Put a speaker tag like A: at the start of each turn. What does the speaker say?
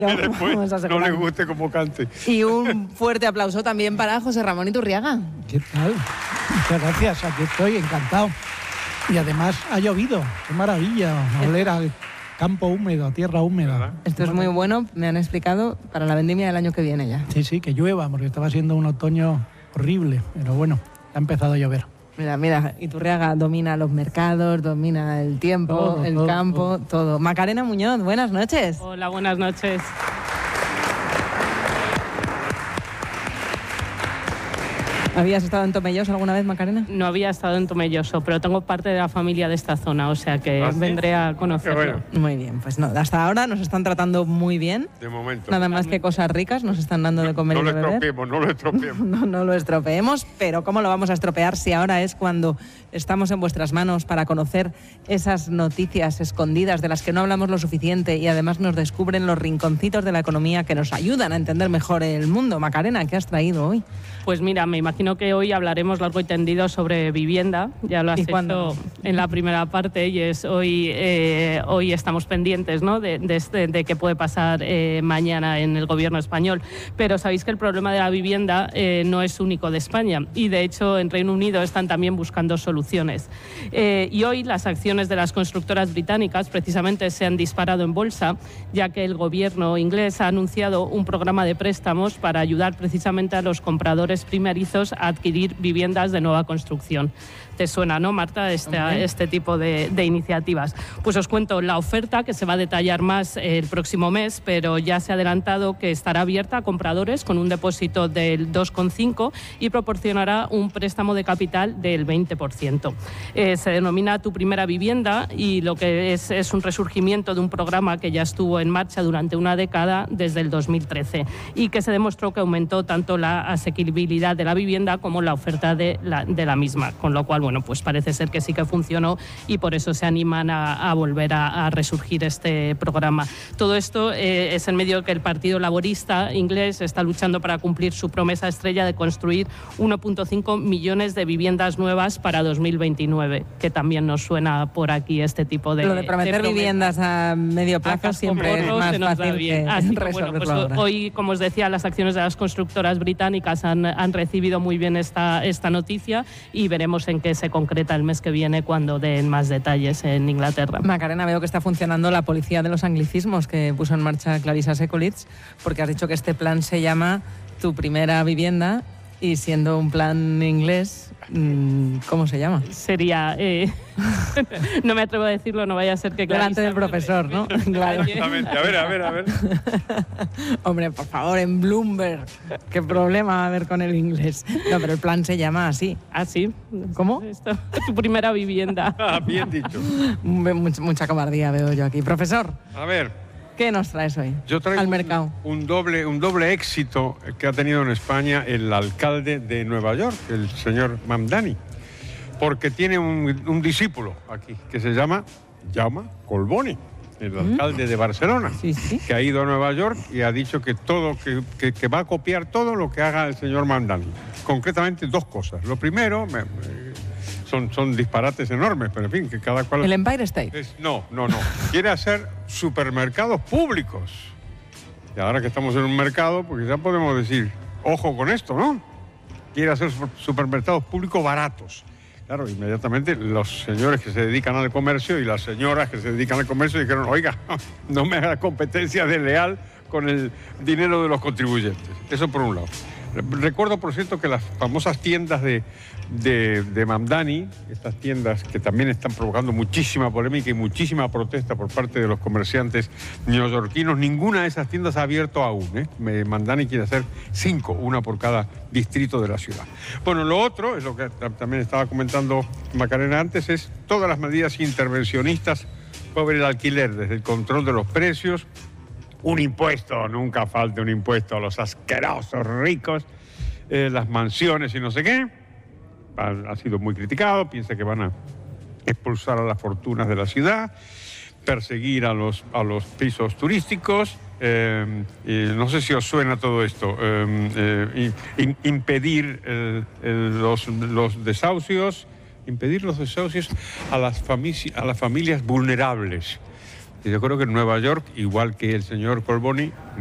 A: Y después no le guste como cante.
B: Y un fuerte aplauso también para José Ramón Iturriaga.
C: ¿Qué tal? Muchas gracias, aquí estoy, encantado. Y además ha llovido, qué maravilla, oler al campo húmedo, a tierra húmeda.
B: Esto es muy bueno, me han explicado, para la vendimia del año que viene ya.
C: Sí, que llueva, porque estaba siendo un otoño horrible, pero bueno, ha empezado a llover.
B: Mira, Iturriaga domina los mercados, domina el tiempo, el campo, todo. Macarena Muñoz, buenas noches.
D: Hola, buenas noches.
B: ¿Habías estado en Tomelloso alguna vez, Macarena?
D: No había estado en Tomelloso, pero tengo parte de la familia de esta zona, o sea que vendré a conocerlo.
A: Bueno.
B: Muy bien, pues no, hasta ahora nos están tratando muy bien.
A: De momento.
B: Nada más que cosas ricas nos están dando de comer y de beber.
A: No lo estropeemos.
B: No lo estropeemos, pero ¿cómo lo vamos a estropear si ahora es cuando estamos en vuestras manos para conocer esas noticias escondidas de las que no hablamos lo suficiente y además nos descubren los rinconcitos de la economía que nos ayudan a entender mejor el mundo? Macarena, ¿qué has traído hoy?
D: Pues mira, me imagino que hoy hablaremos largo y tendido sobre vivienda. Ya lo has hecho en la primera parte y es hoy estamos pendientes, ¿no? de qué puede pasar mañana en el gobierno español. Pero sabéis que el problema de la vivienda no es único de España y de hecho en Reino Unido están también buscando soluciones. Y hoy las acciones de las constructoras británicas precisamente se han disparado en bolsa, ya que el gobierno inglés ha anunciado un programa de préstamos para ayudar precisamente a los compradores primerizos a adquirir viviendas de nueva construcción. ¿Te suena, no, Marta, este tipo de iniciativas? Pues os cuento la oferta, que se va a detallar más el próximo mes, pero ya se ha adelantado que estará abierta a compradores con un depósito del 2,5 y proporcionará un préstamo de capital del 20%. Se denomina Tu Primera Vivienda y lo que es un resurgimiento de un programa que ya estuvo en marcha durante una década desde el 2013 y que se demostró que aumentó tanto la asequibilidad de la vivienda como la oferta de la misma, con lo cual, bueno, pues parece ser que sí que funcionó y por eso se animan a volver a resurgir este programa. Todo esto es en medio de que el Partido Laborista inglés está luchando para cumplir su promesa estrella de construir 1,5 millones de viviendas nuevas para 2029, que también nos suena por aquí este tipo de...
B: Lo de prometer viviendas a medio plazo siempre es más fácil que resolverlo
D: pues
B: ahora.
D: Hoy, como os decía, las acciones de las constructoras británicas han recibido muy bien esta noticia y veremos en qué se concreta el mes que viene cuando den más detalles en Inglaterra.
B: Macarena, veo que está funcionando la policía de los anglicismos que puso en marcha Clarissa Sekulitz, porque has dicho que este plan se llama Tu Primera Vivienda y siendo un plan inglés, ¿cómo se llama?
D: Sería... no me atrevo a decirlo, no vaya a ser que...
B: Delante del profesor, ¿no? Claro.
A: Exactamente. A ver.
B: Hombre, por favor, en Bloomberg. ¿Qué problema va a haber con el inglés? No, pero el plan se llama así.
D: ¿Ah, sí?
B: ¿Cómo?
D: Tu Primera Vivienda.
A: Bien dicho.
B: Mucha cobardía veo yo aquí. Profesor.
A: A ver.
B: ¿Qué nos traes hoy
A: Yo traigo
B: al mercado?
A: Un doble éxito que ha tenido en España el alcalde de Nueva York, el señor Mamdani, porque tiene un discípulo aquí que se llama Jaume Collboni, el alcalde de Barcelona, que ha ido a Nueva York y ha dicho que que va a copiar todo lo que haga el señor Mamdani. Concretamente dos cosas. Lo primero... Son disparates enormes, pero en fin, que cada cual...
B: ¿El Empire State?
A: No. Quiere hacer supermercados públicos. Y ahora que estamos en un mercado, pues ya podemos decir, ojo con esto, ¿no? Quiere hacer supermercados públicos baratos. Claro, inmediatamente los señores que se dedican al comercio y las señoras que se dedican al comercio dijeron, oiga, no me haga competencia desleal con el dinero de los contribuyentes. Eso por un lado. Recuerdo, por cierto, que las famosas tiendas de Mamdani, estas tiendas que también están provocando muchísima polémica y muchísima protesta por parte de los comerciantes neoyorquinos, ninguna de esas tiendas ha abierto aún, ¿eh? Mamdani quiere hacer 5, una por cada distrito de la ciudad. Bueno, lo otro, es lo que también estaba comentando Macarena antes, es todas las medidas intervencionistas sobre el alquiler, desde el control de los precios, un impuesto, nunca falta un impuesto a los asquerosos ricos, las mansiones y no sé qué. Ha sido muy criticado, piensa que van a expulsar a las fortunas de la ciudad, perseguir a los pisos turísticos, no sé si os suena todo esto, impedir los desahucios, a las familias vulnerables. Y yo creo que en Nueva York, igual que el señor Colboni,